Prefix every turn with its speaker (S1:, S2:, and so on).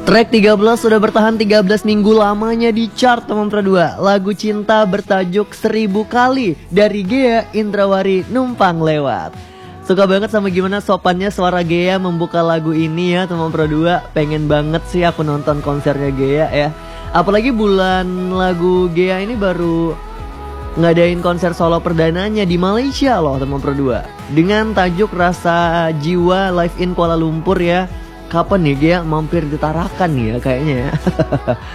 S1: Track 13 sudah bertahan 13 minggu lamanya di chart teman Pro 2. Lagu cinta bertajuk 1000 kali dari Ghea Indrawari numpang lewat. Suka banget sama gimana sopannya suara Ghea membuka lagu ini ya teman Pro 2. Pengen banget sih aku nonton konsernya Ghea ya. Apalagi bulan lagu Ghea ini baru ngadain konser solo perdananya di Malaysia loh teman Pro 2. Dengan tajuk Rasa Jiwa live in Kuala Lumpur ya. Kapan nih Ghea mampir di Tarakan nih ya kayaknya ya.